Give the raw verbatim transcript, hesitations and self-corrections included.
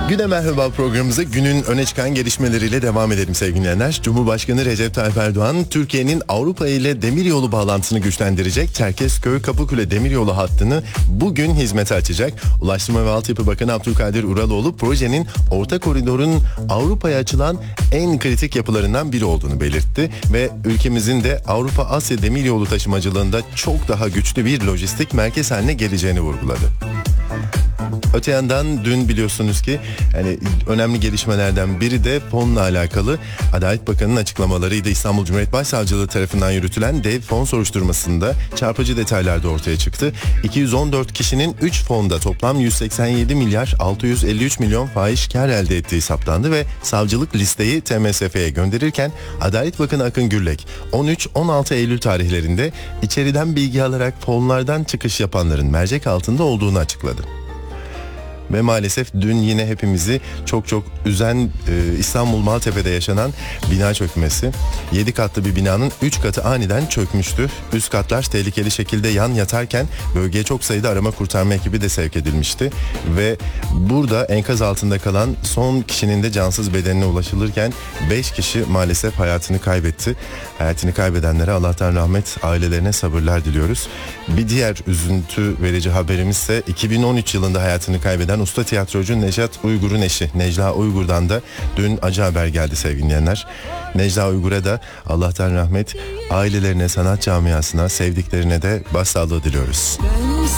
Güne merhaba programımıza günün öne çıkan gelişmeleriyle devam edelim sevgili dinleyenler. Cumhurbaşkanı Recep Tayyip Erdoğan, Türkiye'nin Avrupa ile demiryolu bağlantısını güçlendirecek Çerkezköy Kapıkule demiryolu hattını bugün hizmete açacak. Ulaştırma ve Altyapı Bakanı Abdülkadir Uraloğlu, projenin orta koridorun Avrupa'ya açılan en kritik yapılarından biri olduğunu belirtti ve ülkemizin de Avrupa-Asya demiryolu taşımacılığında çok daha güçlü bir lojistik merkez haline geleceğini vurguladı. Öte yandan dün biliyorsunuz ki yani önemli gelişmelerden biri de fonla alakalı. Adalet Bakanı'nın açıklamalarıydı. İstanbul Cumhuriyet Başsavcılığı tarafından yürütülen dev fon soruşturmasında çarpıcı detaylar da ortaya çıktı. iki yüz on dört kişinin üç fonda toplam yüz seksen yedi milyar altı yüz elli üç milyon fahiş kar elde ettiği saptandı ve savcılık listeyi T M S F'ye gönderirken Adalet Bakanı Akın Gürlek on üç on altı Eylül tarihlerinde içeriden bilgi alarak fonlardan çıkış yapanların mercek altında olduğunu açıkladı. Ve maalesef dün yine hepimizi çok çok üzen e, İstanbul Maltepe'de yaşanan bina çökmesi. yedi katlı bir binanın üç katı aniden çökmüştü. Üst katlar tehlikeli şekilde yan yatarken bölgeye çok sayıda arama kurtarma ekibi de sevk edilmişti. Ve burada enkaz altında kalan son kişinin de cansız bedenine ulaşılırken beş kişi maalesef hayatını kaybetti. Hayatını kaybedenlere Allah'tan rahmet, ailelerine sabırlar diliyoruz. Bir diğer üzüntü verici haberimiz ise iki bin on üç yılında hayatını kaybeden usta tiyatrocu Nejat Uygur'un eşi Necla Uygur'dan da dün acı haber geldi sevgili dinleyenler. Necla Uygur'a da Allah'tan rahmet, ailelerine, sanat camiasına, sevdiklerine de başsağlığı diliyoruz.